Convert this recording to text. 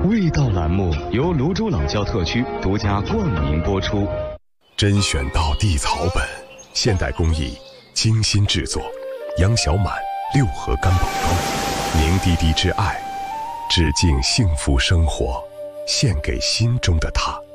味道栏目由泸州老窖特区独家冠名播出。 甄选到地草本，现代工艺精心制作，杨小满6盒干宝装，凝滴滴之爱，致敬幸福生活，献给心中的他。